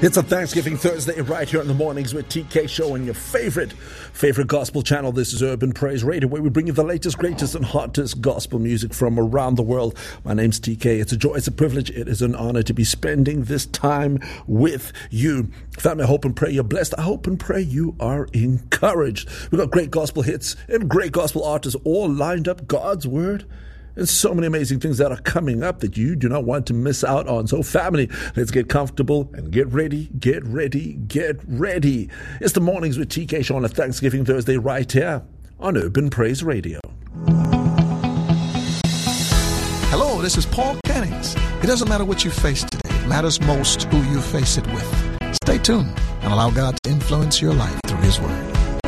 It's a Thanksgiving Thursday right here in the mornings with TK Show and your favorite gospel channel. This is Urban Praise Radio, where we bring you the latest, greatest, and hottest gospel music from around the world. My name's TK. It's a joy, it's a privilege, it is an honor to be spending this time with you. Family, I hope and pray you're blessed. I hope and pray you are encouraged. We've got great gospel hits and great gospel artists all lined up. God's Word. And so many amazing things that are coming up that you do not want to miss out on. So family, let's get comfortable and get ready, get ready, get ready. It's the Mornings with TK Show on a Thanksgiving Thursday right here on Urban Praise Radio. Hello, this is Paul Kennings. It doesn't matter what you face today. It matters most who you face it with. Stay tuned and allow God to influence your life through His Word.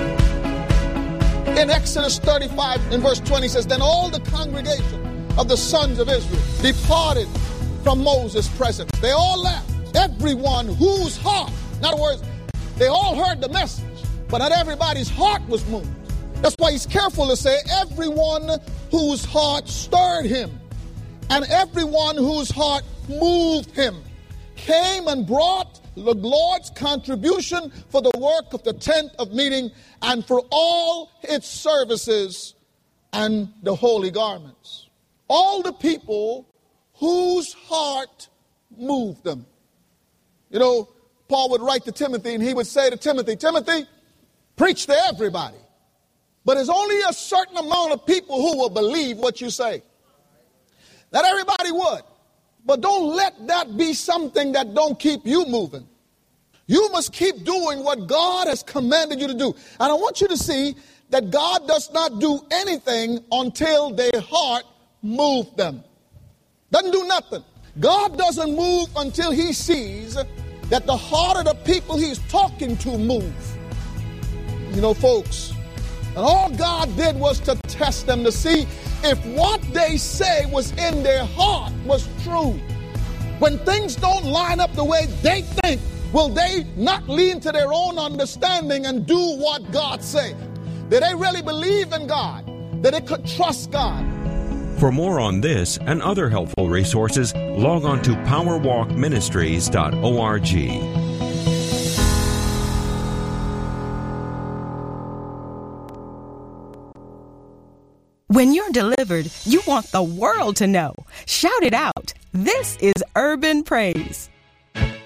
In Exodus 35 in verse 20 says, then all the congregation of the sons of Israel departed from Moses' presence. They all left. Everyone whose heart, in other words, they all heard the message, but not everybody's heart was moved. That's why he's careful to say everyone whose heart stirred him and everyone whose heart moved him came and brought the Lord's contribution for the work of the tent of meeting and for all its services and the holy garments. All the people whose heart moved them. You know, Paul would write to Timothy and he would say to Timothy, Timothy, preach to everybody. But there's only a certain amount of people who will believe what you say. Not everybody would. But don't let that be something that don't keep you moving. You must keep doing what God has commanded you to do. And I want you to see that God does not do anything until their heart moves them. Doesn't do nothing. God doesn't move until he sees that the heart of the people he's talking to move. You know, folks, and all God did was to test them to see if what they say was in their heart was true. When things don't line up the way they think, will they not lean to their own understanding and do what God said? Do they really believe in God? That they could trust God? For more on this and other helpful resources, log on to powerwalkministries.org. When you're delivered, you want the world to know. Shout it out. This is Urban Praise.